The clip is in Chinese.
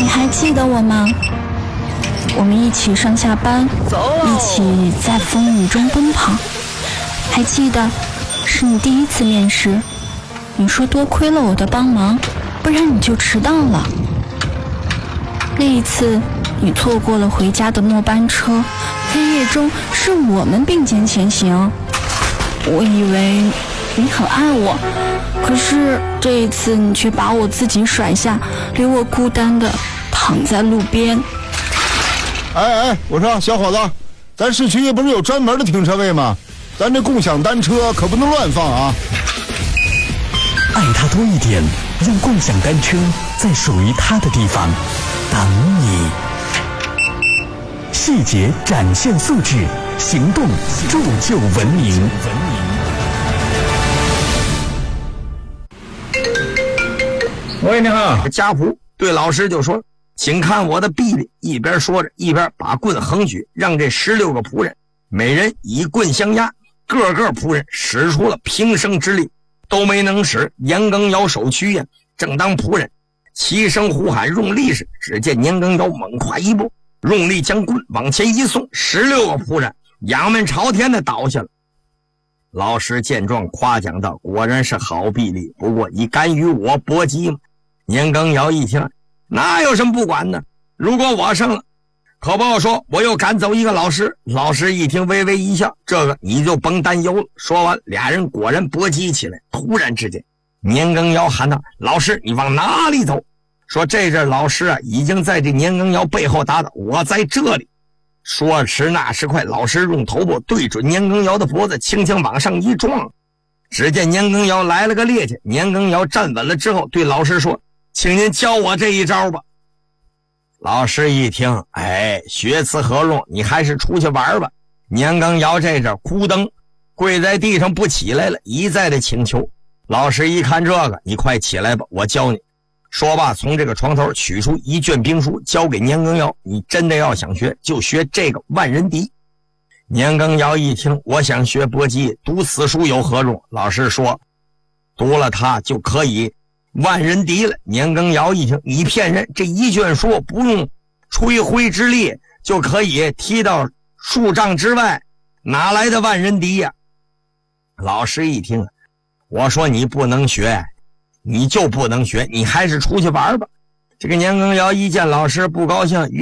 还记得我吗？我们一起上下班，一起在风雨中奔跑。还记得是你第一次面试，你说多亏了我的帮忙，不然你就迟到了。那一次你错过了回家的末班车，黑夜中是我们并肩前行。我以为你很爱我，可是这一次你却把我自己甩下，留我孤单的躺在路边。 哎，我说小伙子，咱市区不是有专门的停车位吗？咱这共享单车可不能乱放啊！ 爱它多一点，让共享单车在属于它的地方等你。细节展现素质，行动铸就文明。 喂，你好。 家仆对老师就说：“请看我的臂力。”一边说着，一边把棍横举，让这16个仆人每人以棍相压。个个仆人使出了平生之力，都没能使年羹尧手屈呀。正当仆人齐声呼喊用力时，只见年羹尧猛跨一步，用力将棍往前一送，16个仆人仰面朝天的倒下了。老师见状夸奖道：“果然是好臂力，不过你敢与我搏击吗？”年羹尧一听，那有什么不管呢？如果我胜了，可不好说我又赶走一个老师。老师一听微微一笑：“这个你就甭担忧了。”说完，俩人果然搏击起来。突然之间，年羹尧喊道：“老师，你往哪里走？”说这阵老师已经在这年羹尧背后答道：“我在这里。”说时那时快，老师用头部对准年羹尧的脖子，轻轻往上一撞。只见年羹尧来了个趔趄，年羹尧站稳了之后，对老师说：“请您教我这一招吧。”老师一听，学此何用？你还是出去玩吧。年羹尧这阵咕噔跪在地上不起来了，一再的请求。老师一看这个，你快起来吧，我教你。说罢，从这个床头取出一卷兵书，交给年羹尧：“你真的要想学，就学这个万人敌。”年羹尧一听，我想学搏击，读此书有何用？老师说，读了它就可以万人敌了。年羹尧一听，你骗人，这一卷书不用吹灰之力就可以踢到数丈之外，哪来的万人敌呀？老师一听，我说你不能学，你就不能学，你还是出去玩吧。这个年羹尧一见老师不高兴，